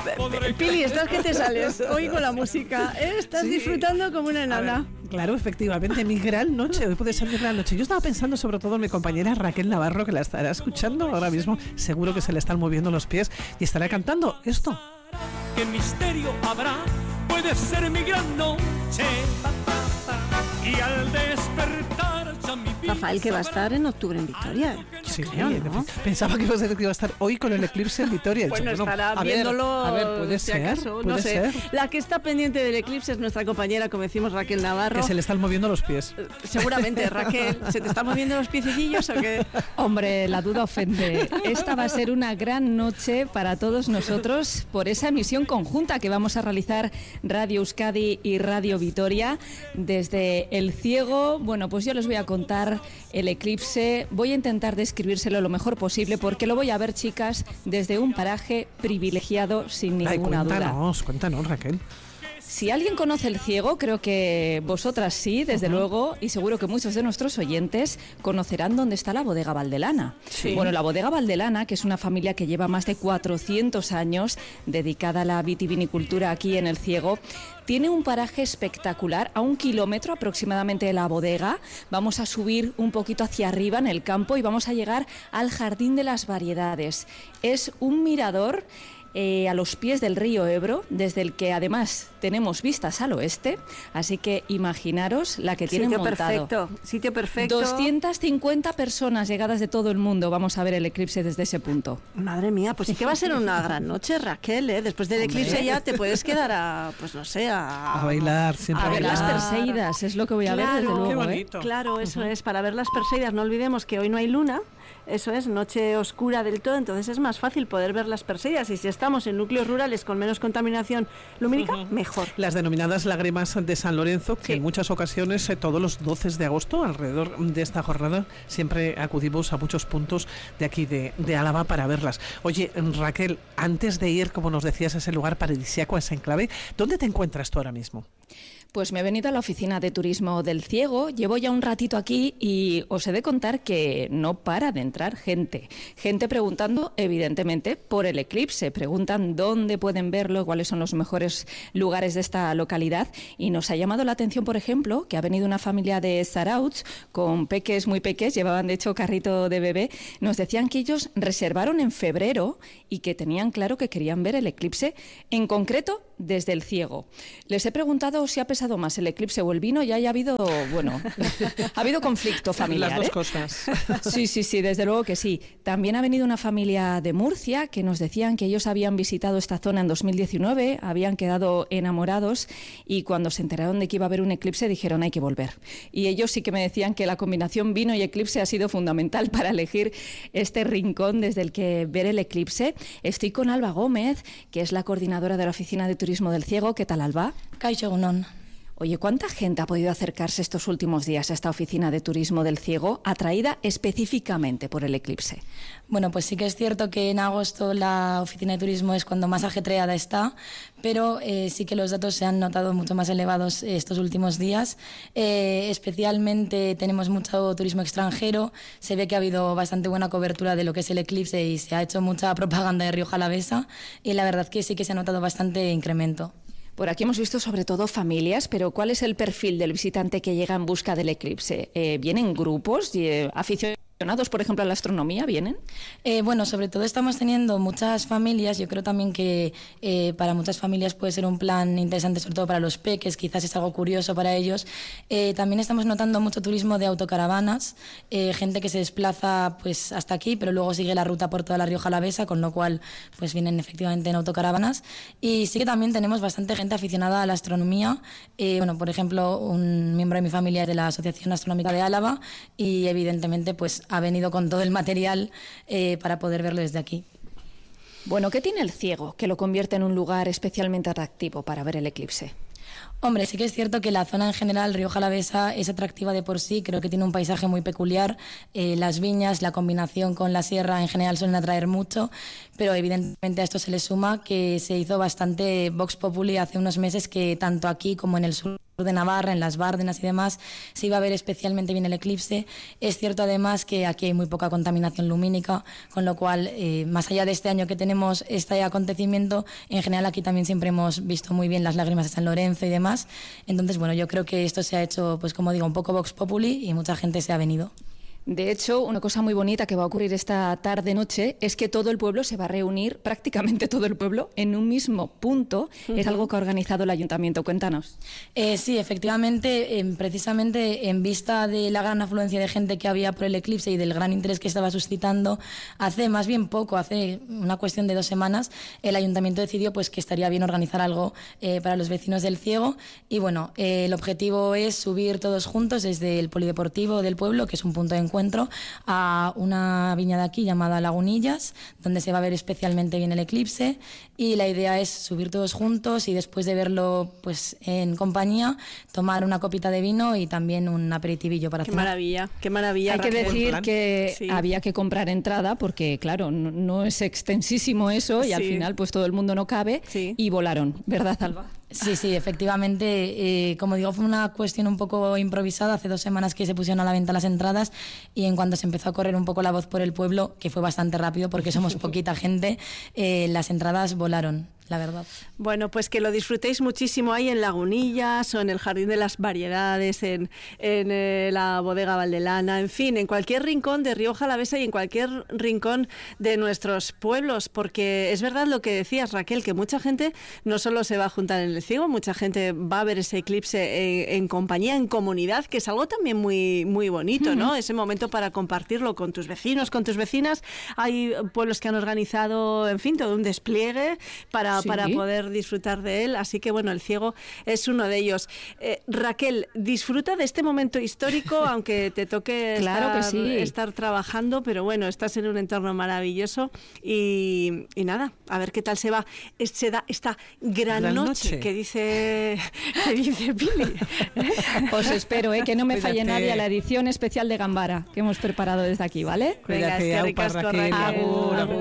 Pili, estás que te sales hoy con la música, ¿eh? Estás disfrutando como una enana. Claro, efectivamente, mi gran noche, hoy puede ser mi gran noche. Yo estaba pensando sobre todo en mi compañera Raquel Navarro, que la estará escuchando ahora mismo, seguro que se le están moviendo los pies y estará cantando esto. ¿Qué misterio habrá? Puede ser mi gran noche. Y al despertar ya mi vida. Rafael, que va a estar en octubre en Vitoria. Sí, creo, ¿no? Pensaba que iba a estar hoy con el eclipse en Vitoria. Bueno, estará a viéndolo. Ver, puede si ser. Acaso, puede no sé. ser. La que está pendiente del eclipse es nuestra compañera, como decimos, Raquel Navarro. Que se le están moviendo los pies. Seguramente, Raquel, ¿se te están moviendo los piececillos o qué? Hombre, la duda ofende. Esta va a ser una gran noche para todos nosotros por esa emisión conjunta que vamos a realizar Radio Euskadi y Radio Vitoria desde El Ciego. Bueno, pues yo les voy a contar el eclipse. Voy a intentar describírselo lo mejor posible porque lo voy a ver, chicas, desde un paraje privilegiado sin ninguna duda. Cuéntanos, Raquel. Si alguien conoce El Ciego, creo que vosotras sí, desde luego, y seguro que muchos de nuestros oyentes conocerán dónde está la bodega Valdelana. Sí. Bueno, la bodega Valdelana, que es una familia que lleva más de 400 años dedicada a la vitivinicultura aquí en El Ciego, tiene un paraje espectacular a 1 kilómetro aproximadamente de la bodega. Vamos a subir un poquito hacia arriba en el campo y vamos a llegar al Jardín de las Variedades. Es un mirador a los pies del río Ebro, desde el que además tenemos vistas al oeste, así que imaginaros la que tienen montado. Sitio perfecto. 250 personas llegadas de todo el mundo, vamos a ver el eclipse desde ese punto. Madre mía, pues sí que va a ser una gran noche, Raquel, ¿eh? Después del eclipse ya te puedes quedar a bailar, siempre a ver las bailar. Perseidas, es lo que voy a ver desde luego. Qué bonito. Claro, eso es, para ver las Perseidas. No olvidemos que hoy no hay luna. Eso es, noche oscura del todo, entonces es más fácil poder ver las Perseidas, y si estamos en núcleos rurales con menos contaminación lumínica, mejor. Las denominadas lágrimas de San Lorenzo, que en muchas ocasiones, todos los 12 de agosto, alrededor de esta jornada, siempre acudimos a muchos puntos de aquí de Álava para verlas. Oye, Raquel, antes de ir, como nos decías, a ese lugar paradisíaco, a ese enclave, ¿dónde te encuentras tú ahora mismo? Pues me he venido a la oficina de turismo del Ciego, llevo ya un ratito aquí y os he de contar que no para de entrar gente preguntando evidentemente por el eclipse, preguntan dónde pueden verlo, cuáles son los mejores lugares de esta localidad, y nos ha llamado la atención, por ejemplo, que ha venido una familia de Zarautz con peques muy pequeños, llevaban de hecho carrito de bebé, nos decían que ellos reservaron en febrero y que tenían claro que querían ver el eclipse, en concreto desde El Ciego. Les he preguntado si ha pesado más el eclipse o el vino, y ha habido, bueno, ha habido conflicto familiar. Las dos cosas. Sí, desde luego que sí. También ha venido una familia de Murcia que nos decían que ellos habían visitado esta zona en 2019, habían quedado enamorados y cuando se enteraron de que iba a haber un eclipse dijeron hay que volver. Y ellos sí que me decían que la combinación vino y eclipse ha sido fundamental para elegir este rincón desde el que ver el eclipse. Estoy con Alba Gómez, que es la coordinadora de la Oficina de Turismo del Ciego. ¿Qué tal, Alba? Kaixo egunon. Oye, ¿cuánta gente ha podido acercarse estos últimos días a esta oficina de turismo del Ciego, atraída específicamente por el eclipse? Bueno, pues sí que es cierto que en agosto la oficina de turismo es cuando más ajetreada está, pero sí que los datos se han notado mucho más elevados estos últimos días. Especialmente tenemos mucho turismo extranjero, se ve que ha habido bastante buena cobertura de lo que es el eclipse y se ha hecho mucha propaganda de Rioja Alavesa, y la verdad que sí que se ha notado bastante incremento. Por aquí hemos visto sobre todo familias, pero ¿cuál es el perfil del visitante que llega en busca del eclipse? ¿Vienen grupos aficionados, por ejemplo, a la astronomía? ¿Vienen? Bueno, sobre todo estamos teniendo muchas familias. Yo creo también que para muchas familias puede ser un plan interesante, sobre todo para los peques, quizás es algo curioso para ellos. También estamos notando mucho turismo de autocaravanas, gente que se desplaza pues hasta aquí, pero luego sigue la ruta por toda la Rioja Alavesa, con lo cual pues vienen efectivamente en autocaravanas. Y sí que también tenemos bastante gente aficionada a la astronomía. Bueno, por ejemplo, un miembro de mi familia es de la Asociación Astronómica de Álava y evidentemente pues ha venido con todo el material para poder verlo desde aquí. Bueno, ¿qué tiene El Ciego que lo convierte en un lugar especialmente atractivo para ver el eclipse? Hombre, sí que es cierto que la zona en general, Rioja Alavesa, es atractiva de por sí. Creo que tiene un paisaje muy peculiar. Las viñas, la combinación con la sierra en general suelen atraer mucho, pero evidentemente a esto se le suma que se hizo bastante Vox Populi hace unos meses, que tanto aquí como en el sur de Navarra, en las Bárdenas y demás, se iba a ver especialmente bien el eclipse. Es cierto además que aquí hay muy poca contaminación lumínica, con lo cual, más allá de este año que tenemos este acontecimiento, en general aquí también siempre hemos visto muy bien las lágrimas de San Lorenzo y demás. Entonces, bueno, yo creo que esto se ha hecho, pues como digo, un poco vox populi y mucha gente se ha venido. De hecho, una cosa muy bonita que va a ocurrir esta tarde-noche es que todo el pueblo se va a reunir, prácticamente todo el pueblo, en un mismo punto. Es algo que ha organizado el ayuntamiento. Cuéntanos. Sí, efectivamente, precisamente en vista de la gran afluencia de gente que había por el eclipse y del gran interés que estaba suscitando, hace una cuestión de 2 semanas, el ayuntamiento decidió pues que estaría bien organizar algo para los vecinos del Ciego. Y bueno, el objetivo es subir todos juntos desde el polideportivo del pueblo, que es un punto de encuentro, a una viña de aquí llamada Lagunillas, donde se va a ver especialmente bien el eclipse, y la idea es subir todos juntos y después de verlo pues en compañía, tomar una copita de vino y también un aperitivillo para cenar. Qué maravilla. Hay que decir que había que comprar entrada porque, claro, no es extensísimo eso y al final pues todo el mundo no cabe y volaron, ¿verdad, Alba? Sí, efectivamente. Como digo, fue una cuestión un poco improvisada. Hace 2 semanas que se pusieron a la venta las entradas y en cuanto se empezó a correr un poco la voz por el pueblo, que fue bastante rápido porque somos poquita gente, las entradas volaron, la verdad. Bueno, pues que lo disfrutéis muchísimo ahí en Lagunillas o en el Jardín de las Variedades, en la Bodega Valdelana, en fin, en cualquier rincón de Rioja Alavesa y en cualquier rincón de nuestros pueblos, porque es verdad lo que decías, Raquel, que mucha gente no solo se va a juntar en el Ciego, mucha gente va a ver ese eclipse en compañía, en comunidad, que es algo también muy, muy bonito, ¿no? Ese momento para compartirlo con tus vecinos, con tus vecinas. Hay pueblos que han organizado, en fin, todo un despliegue para poder disfrutar de él, así que bueno, el Ciego es uno de ellos. Raquel, disfruta de este momento histórico, aunque te toque estar trabajando, pero bueno, estás en un entorno maravilloso y nada, a ver qué tal se da esta gran noche que dice Pili. Os espero, que no me falle nadie a la edición especial de Gambara que hemos preparado desde aquí, ¿vale? Venga, es que ricasco, Raquel. Agur.